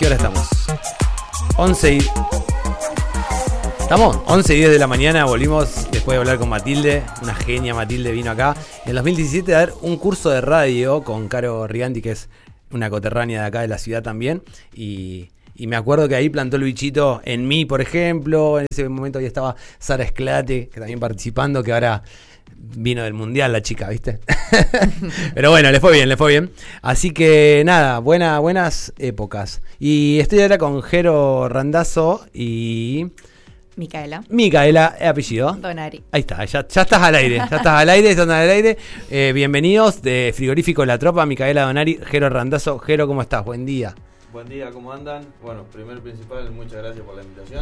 hora estamos? 11 y... ¿Estamos? 11 y 10 de la mañana, volvimos después de hablar con Matilde, una genia. Matilde vino acá en el 2017 a dar un curso de radio con Caro Riganti, que es una coterránea de acá de la ciudad también, y me acuerdo que ahí plantó el bichito en mí, por ejemplo. En ese momento ahí estaba Sara Esclate, que también participando, que ahora vino del mundial la chica, ¿viste? Pero bueno, le fue bien. Así que nada, buenas épocas. Y estoy ahora con Jero Randazzo y... Micaela, apellido. Donari. Ahí está, ya estás al aire. Están al aire. Bienvenidos de Frigorífico La Tropa, Micaela Donari, Jero Randazzo. Jero, ¿cómo estás? Buen día. Buen día, ¿cómo andan? Bueno, primero y principal, muchas gracias por la invitación.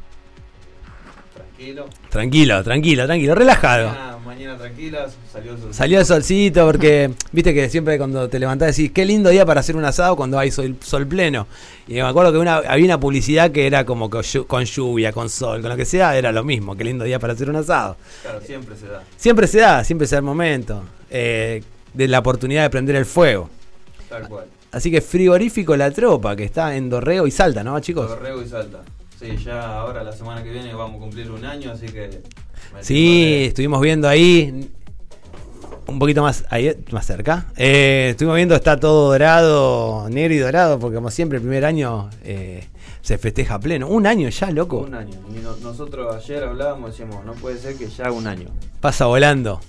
Tranquilo, relajado. Mañana tranquila, salió el solcito, porque viste que siempre cuando te levantás decís, qué lindo día para hacer un asado cuando hay sol pleno. Y me acuerdo que había una publicidad que era como que con lluvia, con sol, con lo que sea, era lo mismo, qué lindo día para hacer un asado. Claro, siempre se da. Siempre se da el momento de la oportunidad de prender el fuego. Tal cual. Así que Frigorífico La Tropa, que está en Dorrego y Salta, ¿no, chicos? Dorrego y Salta. Sí, ya ahora la semana que viene vamos a cumplir un año, así que... Sí, estuvimos viendo ahí, un poquito más cerca. Estuvimos viendo, está todo dorado, negro y dorado, porque como siempre el primer año se festeja a pleno. Un año ya, loco. Un año. Y nosotros ayer hablábamos, decíamos, no puede ser que ya un año. Pasa volando.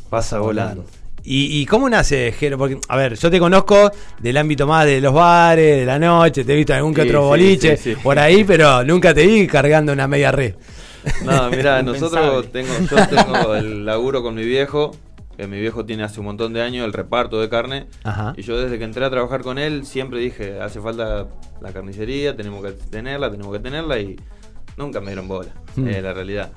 ¿Y cómo nace, Jero? Porque, a ver, yo te conozco del ámbito más de los bares, de la noche, te he visto en algún que otro boliche, sí. Por ahí, pero nunca te vi cargando una media red. No, mirá, yo tengo el laburo con mi viejo, que mi viejo tiene hace un montón de años el reparto de carne. Ajá. Y yo desde que entré a trabajar con él siempre dije, hace falta la carnicería, tenemos que tenerla, y nunca me dieron bola, la realidad.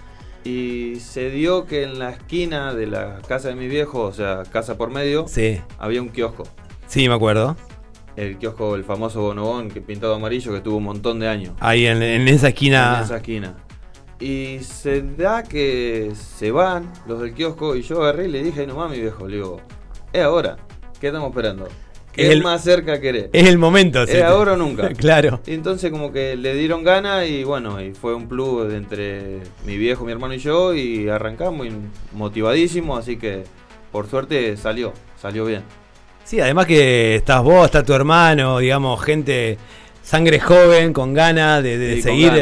Y se dio que en la esquina de la casa de mi viejo, o sea, casa por medio, sí, había un kiosco. Sí, me acuerdo. El kiosco, el famoso Bonobón, que pintado amarillo, que tuvo un montón de años. Ahí en esa esquina. En esa esquina. Y se da que se van los del kiosco, y yo agarré y le dije, nomás a mi viejo, le digo, es ahora, ¿qué estamos esperando? ¿Qué es más cerca querés? Es el momento. ¿Es ahora o nunca? Claro. Y entonces como que le dieron ganas y bueno, y fue un plus entre mi viejo, mi hermano y yo, y arrancamos motivadísimos, así que por suerte salió bien. Sí, además que estás vos, está tu hermano, digamos, gente, sangre joven, con ganas de seguir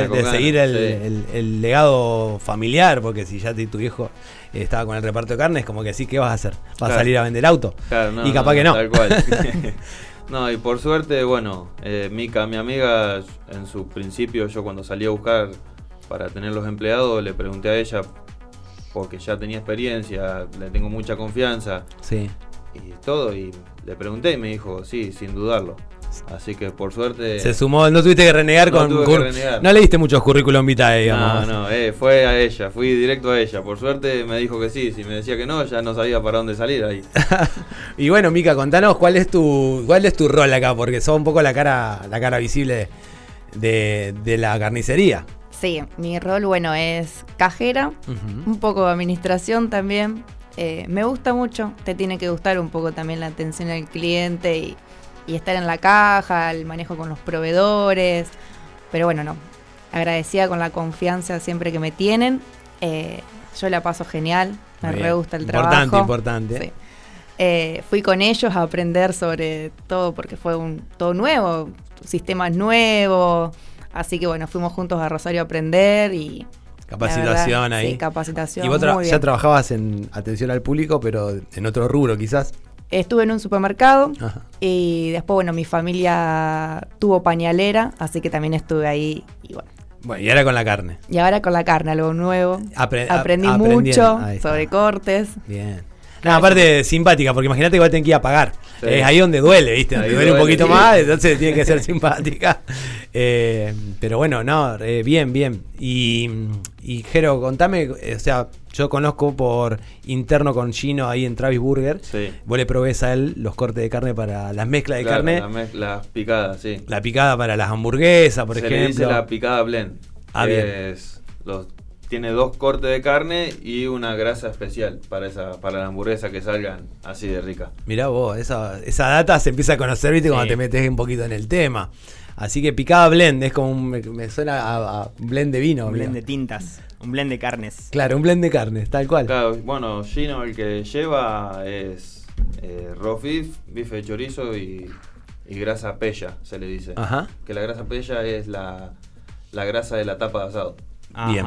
el legado familiar, porque si ya tu viejo estaba con el reparto de carne, es como que sí, ¿qué vas a hacer? ¿Vas a salir a vender auto? Claro, y capaz que no. Tal cual. No, y por suerte, bueno, Mica, mi amiga, en su principio, yo cuando salí a buscar para tener los empleados, le pregunté a ella, porque ya tenía experiencia, le tengo mucha confianza. Sí. Y todo, y le pregunté y me dijo, sí, sin dudarlo. Así que por suerte... Se sumó, no tuviste que renegar No le diste muchos currículum vitae, digamos. No, fue a ella, fui directo a ella. Por suerte me dijo que sí, si me decía que no, ya no sabía para dónde salir ahí. Y bueno, Mica, contanos cuál es tu rol acá, porque sos un poco la cara visible de la carnicería. Sí, mi rol, bueno, es cajera, un poco de administración también. Me gusta mucho, te tiene que gustar un poco también la atención al cliente y estar en la caja, el manejo con los proveedores, pero bueno, no, agradecida con la confianza siempre que me tienen, yo la paso genial, me re gusta el trabajo. Importante. Sí. Fui con ellos a aprender sobre todo porque fue todo nuevo, sistemas nuevos, así que bueno, fuimos juntos a Rosario a aprender y... Capacitación verdad, ahí. Sí, capacitación. Y vos ya trabajabas en atención al público, pero en otro rubro quizás. Estuve en un supermercado. Ajá. Y después, bueno, mi familia tuvo pañalera, así que también estuve ahí y bueno. Bueno, y ahora con la carne. Algo nuevo. Aprendí mucho sobre cortes. Bien. No, aparte simpática, porque imagínate que vas a tener que ir a pagar. Sí. Es ahí donde duele, ¿viste? Ahí duele un poquito más, entonces tiene que ser simpática. Pero bueno, no, bien. Y Jero, contame, o sea, yo conozco por interno con Gino ahí en Travis Burger. Sí. Vos le provees a él los cortes de carne para las mezclas de carne. Las picadas, sí. La picada para las hamburguesas, por ejemplo. Se le dice la picada blend. Bien. Tiene 2 cortes de carne y una grasa especial para la hamburguesa que salgan así de rica. Mirá vos, esa data se empieza a conocer, ¿viste? Sí. Cuando te metes un poquito en el tema. Así que picada blend, es como me suena a blend de vino. Un blend de tintas, un blend de carnes. Claro, un blend de carnes, tal cual. Claro, bueno, Gino el que lleva es roast beef, bife de chorizo y grasa pella, se le dice. Ajá. Que la grasa pella es la grasa de la tapa de asado. Bien.